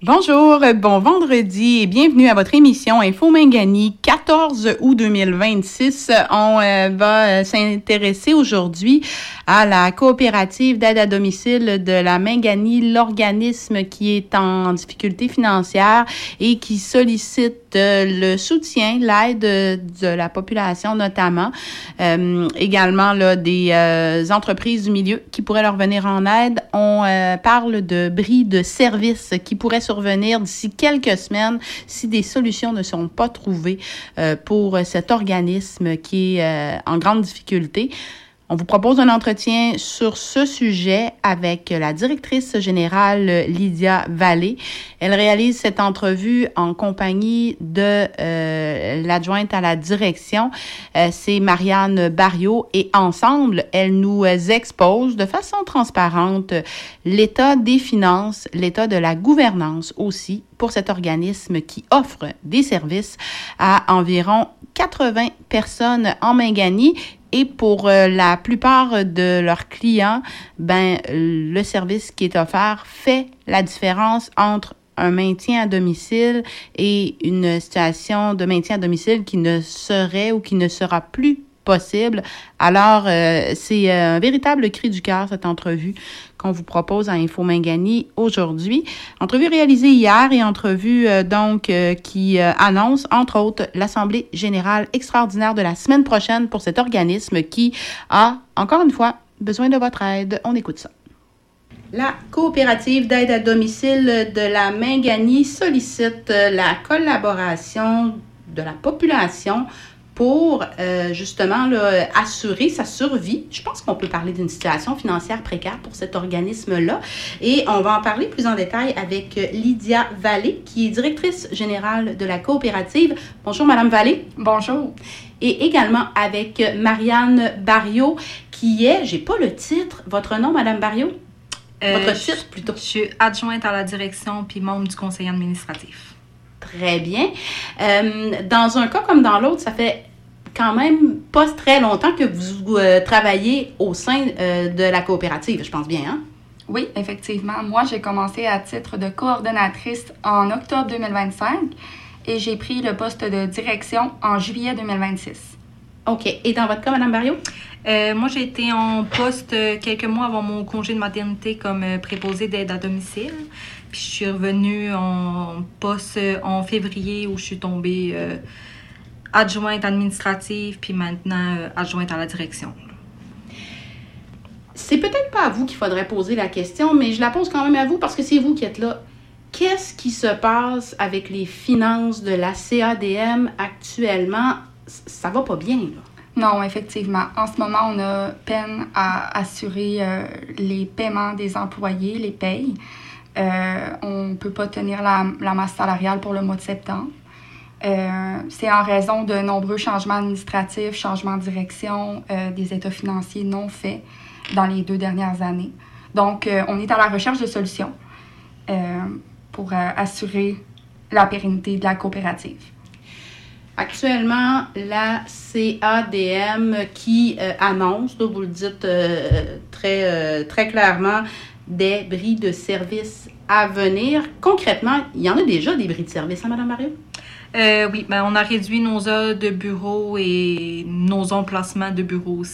Bonjour, bon vendredi et bienvenue à votre émission Info Mingani, 14 août 2026. On va s'intéresser aujourd'hui à la coopérative d'aide à domicile de la Mingani, l'organisme qui est en difficulté financière et qui sollicite le soutien, l'aide de la population notamment, également là, des entreprises du milieu qui pourraient leur venir en aide. On parle de bris de services qui pourraient survenir d'ici quelques semaines si des solutions ne sont pas trouvées pour cet organisme qui est en grande difficulté. On vous propose un entretien sur ce sujet avec la directrice générale Lydia Vallée. Elle réalise cette entrevue en compagnie de l'adjointe à la direction, c'est Marianne Barriot, et ensemble, elle nous expose de façon transparente l'état des finances, l'état de la gouvernance aussi pour cet organisme qui offre des services à environ 80 personnes en Mingani. Et pour la plupart de leurs clients, le service qui est offert fait la différence entre un maintien à domicile et une situation de maintien à domicile qui ne serait ou qui ne sera plus possible. Alors, c'est un véritable cri du cœur, cette entrevue qu'on vous propose à Info Mingani aujourd'hui. Entrevue réalisée hier et entrevue qui annonce, entre autres, l'Assemblée générale extraordinaire de la semaine prochaine pour cet organisme qui a, encore une fois, besoin de votre aide. On écoute ça. La coopérative d'aide à domicile de la Mingani sollicite la collaboration de la population pour justement là, assurer sa survie. Je pense qu'on peut parler d'une situation financière précaire pour cet organisme-là. Et on va en parler plus en détail avec Lydia Vallée, qui est directrice générale de la coopérative. Bonjour, Madame Vallée. Bonjour. Et également avec Marianne Barriot, qui est, j'ai pas le titre, votre nom, Madame Barriot? Votre titre, plutôt. Je suis adjointe à la direction puis membre du conseil administratif. Très bien. Dans un cas comme dans l'autre, ça fait quand même pas très longtemps que vous travaillez au sein de la coopérative, je pense bien, hein? Oui, effectivement. Moi, j'ai commencé à titre de coordonnatrice en octobre 2025 et j'ai pris le poste de direction en juillet 2026. OK. Et dans votre cas, Mme Barriot? Moi, j'ai été en poste quelques mois avant mon congé de maternité comme préposée d'aide à domicile. Puis je suis revenue en poste en février où je suis tombée adjointe administrative, puis maintenant adjointe à la direction. C'est peut-être pas à vous qu'il faudrait poser la question, mais je la pose quand même à vous parce que c'est vous qui êtes là. Qu'est-ce qui se passe avec les finances de la CADM actuellement? Ça va pas bien, là. Non, effectivement. En ce moment, on a peine à assurer les paiements des employés, les payes. On ne peut pas tenir la masse salariale pour le mois de septembre. C'est en raison de nombreux changements administratifs, changements de direction, des états financiers non faits dans les 2 dernières années. Donc, on est à la recherche de solutions pour assurer la pérennité de la coopérative. Actuellement, la CADM qui annonce, là, vous le dites très clairement, des bris de services à venir. Concrètement, il y en a déjà des bris de services, hein, Mme Barriot? Oui, on a réduit nos heures de bureau et nos emplacements de bureau aussi.